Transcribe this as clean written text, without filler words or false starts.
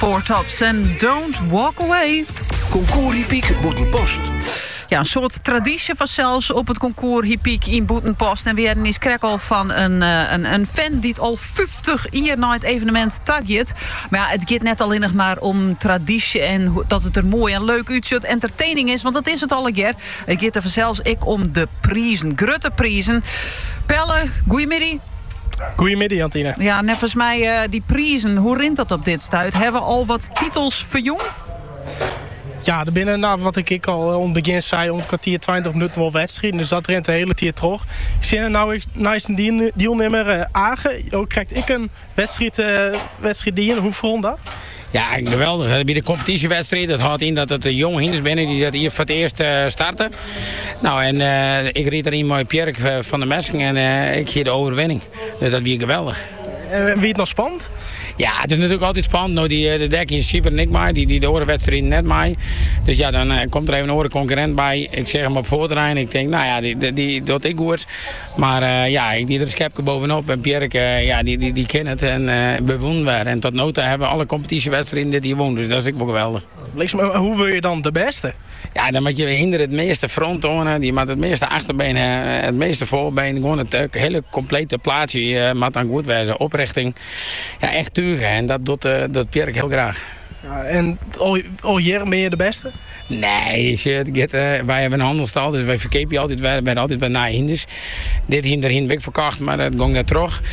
Four Tops en Don't Walk Away. Concours Hippiek Boetenpost. Ja, een soort traditie van zelfs op het concours Hippiek in Boetenpost. En we hebben eens krekkel van een fan die het al 50 jaar na het evenement tagget. Maar ja, het gaat net alleen nog maar om traditie en dat het er mooi en leuk uitziet. Entertaining is, want dat is het al een keer. Het gaat er zelfs ik om de prijzen, grote prijzen. Pelle, goeiemiddag. Goedemiddag, Jantine. Ja, net volgens mij die prijzen, hoe rint dat op dit stuit? Hebben we al wat titels voor jong? Ja, er binnen, nou, wat ik al om het begin zei, om het kwartier 20 minuten wel wedstrijd. Dus dat rent de hele tijd terug. Ik zie nou een deelnemer Agen. Ook krijg ik een wedstrijd die. Hoe vond dat? Ja, geweldig. Bij de competitiewedstrijd, dat houdt in dat het de jonge hinders binnen die dat hier voor het eerst starten. Nou, en ik reed erin mooi Pierre van de Mesking en ik zie de overwinning. Dus dat weer geweldig. Wie het nog spannend? Ja, het is natuurlijk altijd spannend. Nou, de dekking is super niet maar, die de andere wedstrijd net maar. Dus ja, dan komt er even een andere concurrent bij. Ik zeg hem op voorterrein. Ik denk, nou ja, die doet ik goed. Maar ja, ik die er een schepje bovenop. En Pierre, ja, die kent het en we wonen weer. En tot nu toe hebben we alle competitiewedstrijden dit hier wonen. Dus dat is ook wel geweldig. Hoe wil je dan de beste? Ja, dan moet je hinder het meeste front tonen, die moet het meeste achterbeen, het meeste voorbeen, gewoon het hele complete plaatsje moet dan goed wezen, oprichting. Ja, echt tuigen en dat doet Pierre heel graag. Ja, en al jaren ben je de beste? Nee, wij hebben een handelstal, dus wij verkepen altijd, wij zijn altijd bij na hinders. Dit hinder heb ik verkocht, maar dat ging net terug.